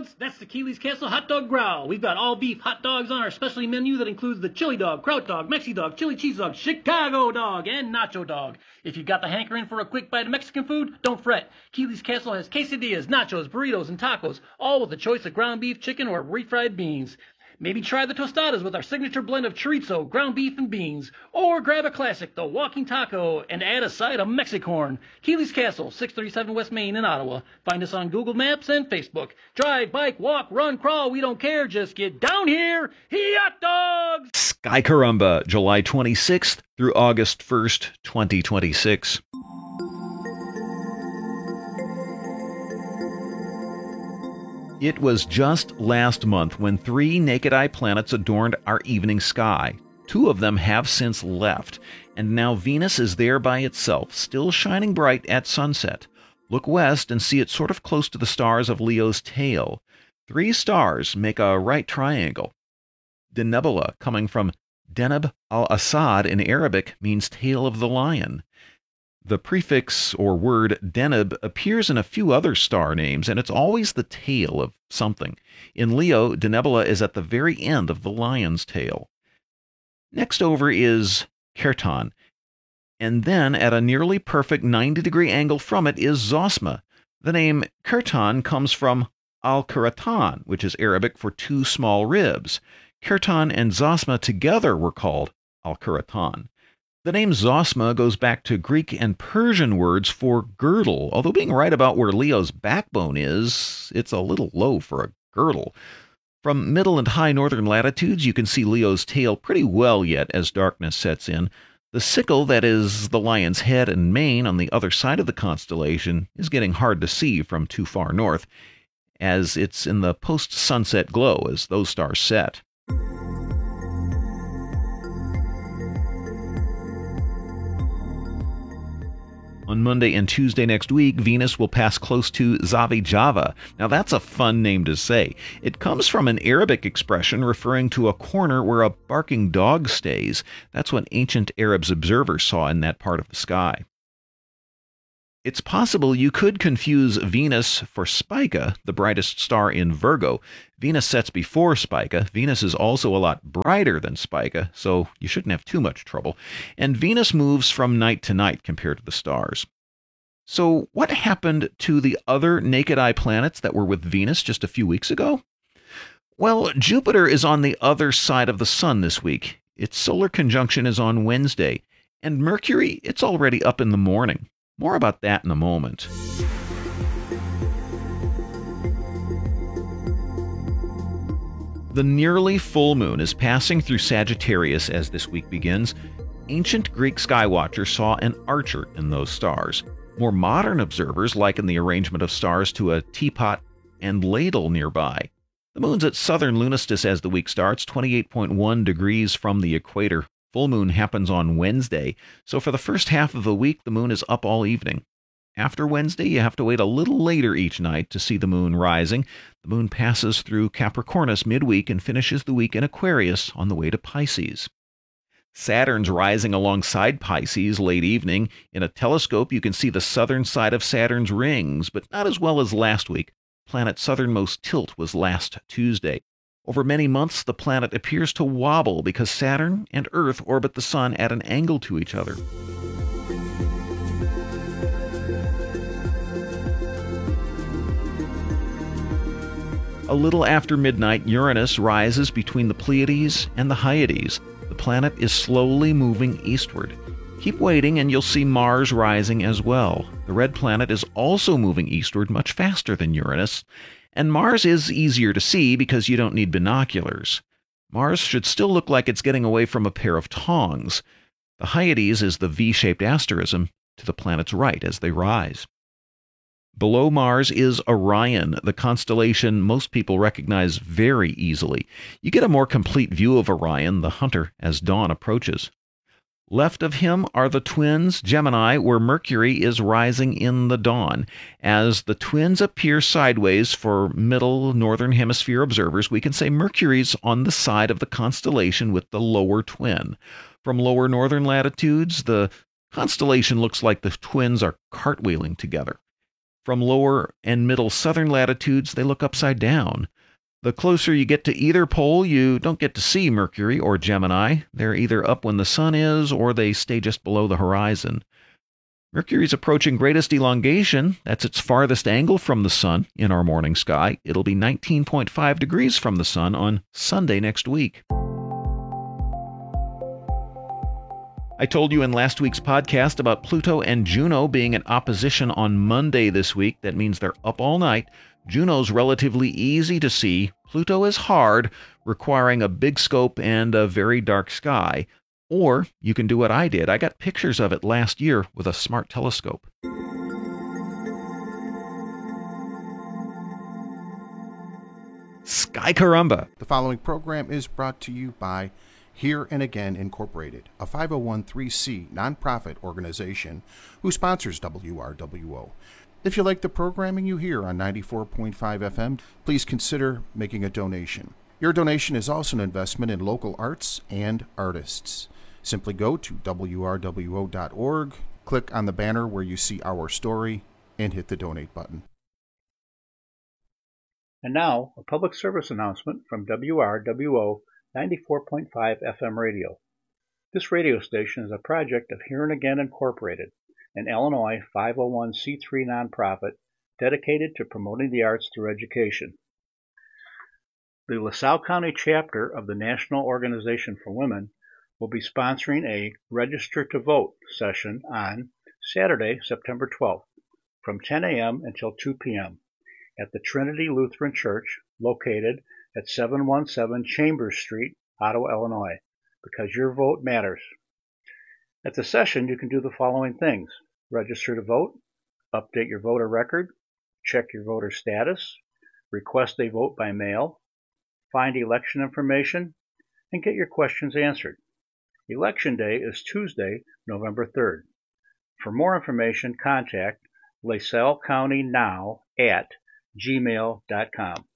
dogs? That's the Keeley's Castle Hot Dog Growl. We've got all beef hot dogs on our specialty menu that includes the chili dog, kraut dog, Mexi dog, chili cheese dog, Chicago dog, and nacho dog. If you've got the hankering for a quick bite of Mexican food, don't fret. Keeley's Castle has quesadillas, nachos, burritos, and tacos, all with a choice of ground beef, chicken, or refried beans. Maybe try the tostadas with our signature blend of chorizo, ground beef, and beans. Or grab a classic, the walking taco, and add a side of Mexicorn. Keeley's Castle, 637 West Main in Ottawa. Find us on Google Maps and Facebook. Drive, bike, walk, run, crawl, we don't care. Just get down here. Hot dogs! Sky Caramba, July 26th through August 1st, 2026. It was just last month when 3 naked-eye planets adorned our evening sky. 2 of them have since left, and now Venus is there by itself, still shining bright at sunset. Look west and see it sort of close to the stars of Leo's tail. 3 stars make a right triangle. Denebola, coming from Deneb al-Assad in Arabic, means tail of the lion. The prefix or word Deneb appears in a few other star names, and it's always the tail of something. In Leo, Denebola is at the very end of the lion's tail. Next over is Kerton, and then at a nearly perfect 90-degree angle from it is Zosma. The name Kerton comes from Al-Quratan, which is Arabic for 2 small ribs. Kerton and Zosma together were called Al-Quratan. The name Zosma goes back to Greek and Persian words for girdle, although being right about where Leo's backbone is, it's a little low for a girdle. From middle and high northern latitudes, you can see Leo's tail pretty well yet as darkness sets in. The sickle, that is the lion's head and mane on the other side of the constellation, is getting hard to see from too far north, as it's in the post-sunset glow as those stars set. On Monday and Tuesday next week, Venus will pass close to Zavijava. Now that's a fun name to say. It comes from an Arabic expression referring to a corner where a barking dog stays. That's what ancient Arabs observers saw in that part of the sky. It's possible you could confuse Venus for Spica, the brightest star in Virgo. Venus sets before Spica. Venus is also a lot brighter than Spica, so you shouldn't have too much trouble. And Venus moves from night to night compared to the stars. So what happened to the other naked-eye planets that were with Venus just a few weeks ago? Well, Jupiter is on the other side of the Sun this week. Its solar conjunction is on Wednesday. And Mercury, it's already up in the morning. More about that in a moment. The nearly full moon is passing through Sagittarius as this week begins. Ancient Greek skywatchers saw an archer in those stars. More modern observers liken the arrangement of stars to a teapot and ladle nearby. The moon's at southern lunistus as the week starts, 28.1 degrees from the equator. Full moon happens on Wednesday, so for the first half of the week, the moon is up all evening. After Wednesday, you have to wait a little later each night to see the moon rising. The moon passes through Capricornus midweek and finishes the week in Aquarius on the way to Pisces. Saturn's rising alongside Pisces late evening. In a telescope, you can see the southern side of Saturn's rings, but not as well as last week. Planet's southernmost tilt was last Tuesday. Over many months, the planet appears to wobble because Saturn and Earth orbit the Sun at an angle to each other. A little after midnight, Uranus rises between the Pleiades and the Hyades. The planet is slowly moving eastward. Keep waiting and you'll see Mars rising as well. The red planet is also moving eastward much faster than Uranus. And Mars is easier to see because you don't need binoculars. Mars should still look like it's getting away from a pair of tongs. The Hyades is the V-shaped asterism to the planet's right as they rise. Below Mars is Orion, the constellation most people recognize very easily. You get a more complete view of Orion, the hunter, as dawn approaches. Left of him are the twins, Gemini, where Mercury is rising in the dawn. As the twins appear sideways for middle northern hemisphere observers, we can say Mercury's on the side of the constellation with the lower twin. From lower northern latitudes, the constellation looks like the twins are cartwheeling together. From lower and middle southern latitudes, they look upside down. The closer you get to either pole, you don't get to see Mercury or Gemini. They're either up when the sun is, or they stay just below the horizon. Mercury's approaching greatest elongation. That's its farthest angle from the sun in our morning sky. It'll be 19.5 degrees from the sun on Sunday next week. I told you in last week's podcast about Pluto and Juno being in opposition on Monday this week. That means they're up all night. Juno's relatively easy to see. Pluto is hard, requiring a big scope and a very dark sky. Or you can do what I did. I got pictures of it last year with a smart telescope. Sky Caramba! The following program is brought to you by Here and Again Incorporated, a 501(c) nonprofit organization who sponsors WRWO. If you like the programming you hear on 94.5 FM, please consider making a donation. Your donation is also an investment in local arts and artists. Simply go to WRWO.org, click on the banner where you see our story, and hit the donate button. And now, a public service announcement from WRWO 94.5 FM radio. This radio station is a project of Here and Again Incorporated, an Illinois 501c3 nonprofit dedicated to promoting the arts through education. The LaSalle County chapter of the National Organization for Women will be sponsoring a Register to Vote session on Saturday, September 12th, from 10 a.m. until 2 p.m. at the Trinity Lutheran Church, located at 717 Chambers Street, Ottawa, Illinois, because your vote matters. At the session, you can do the following things: register to vote, update your voter record, check your voter status, request a vote by mail, find election information, and get your questions answered. Election Day is Tuesday, November 3rd. For more information, contact LaSalleCountyNow@gmail.com.